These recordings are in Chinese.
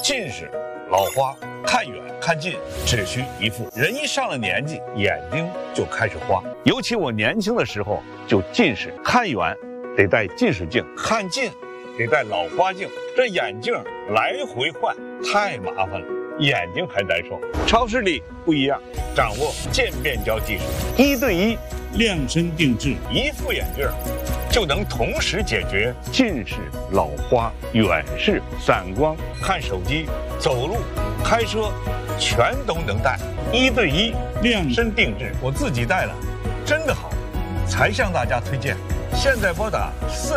近视、老花，看远看近只需一副。人一上了年纪，眼睛就开始花。尤其我年轻的时候就近视，看远得戴近视镜，看近得戴老花镜，这眼镜来回换太麻烦了，眼睛还难受。超视力不一样，掌握渐变焦技术，1对1 量身定制， 一副眼镜就能同时解决近视、老花、远视、散光，看手机、走路、开车，全都能戴。1对1量身定制，我自己戴了，真的好，才向大家推荐。现在拨打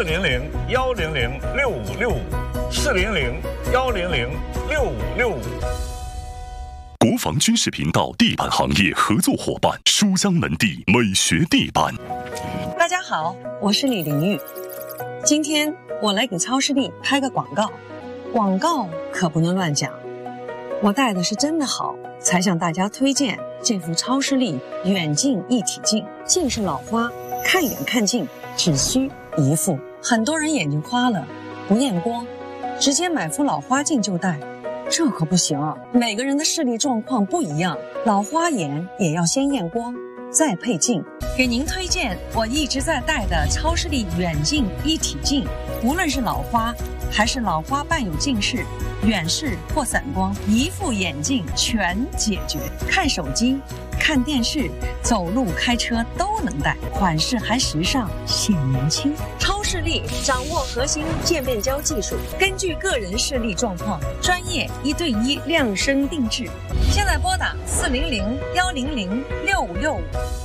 400-100-6565，400-100-6565。 国防军事频道地板行业合作伙伴书香门第美学地板。 大家好，我是李玲玉。今天我来给超视力拍个广告，广告可不能乱讲。我戴的是真的好，才向大家推荐这副超视力远近一体镜。近视老花，看远看近只需一副。很多人眼睛花了不验光，直接买副老花镜就戴，这可不行啊！每个人的视力状况不一样，老花眼也要先验光，再配镜。给您推荐我一直在戴的超视力远近一体镜，无论是老花还是老花伴有近视、远视或散光，一副眼镜全解决。看手机、看电视、走路、开车都能戴，款式还时尚，显年轻。超视力掌握核心渐变焦技术，根据个人视力状况，专业1对1量身定制。现在拨打400-100-6565。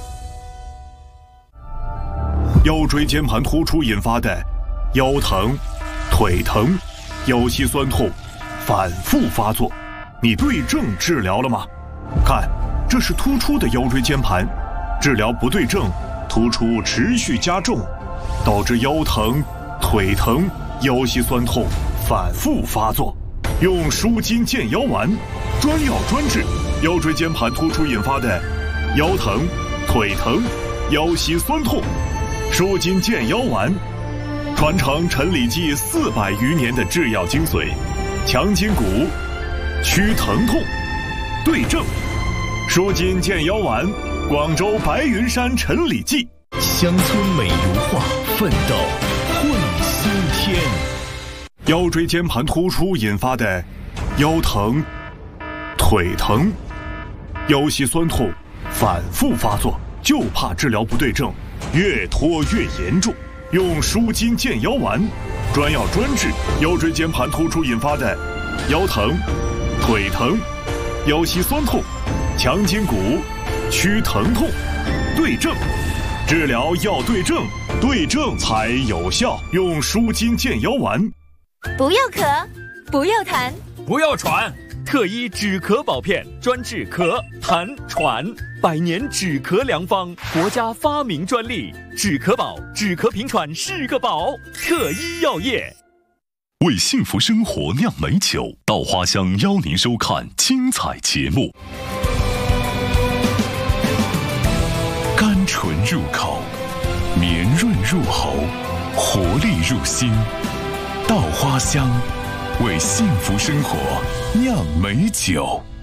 腰椎间盘突出引发的腰疼、腿疼、腰膝酸痛反复发作，你对症治疗了吗？看，这是突出的腰椎间盘，治疗不对症，突出持续加重，导致腰疼、腿疼、腰膝酸痛反复发作。用舒筋健腰丸，专药专治腰椎间盘突出引发的腰疼、腿疼、腰膝酸痛。舒筋健腰丸，传承陈李济400余年的制药精髓，强筋骨，祛疼痛，对症。舒筋健腰丸，广州白云山陈李济。 乡村美如画，奋斗会新天。 腰椎间盘突出引发的腰疼、腿疼、腰膝酸痛反复发作，就怕治疗不对症，越拖越严重。用舒筋健腰丸，专药专治腰椎间盘突出引发的腰疼、腿疼、腰膝酸痛，强筋骨，祛疼痛，对症。治疗要对症，对症才有效。用舒筋健腰丸。 不要咳，不要痰， 不要喘，特一止咳宝片，专治咳、痰、喘，100年止咳良方，国家发明专利。止咳宝，止咳平喘是个宝。特一药业。 为幸福生活酿美酒，稻花香邀您收看精彩节目。甘醇入口，绵润入喉，活力入心。稻花香，为幸福生活酿美酒。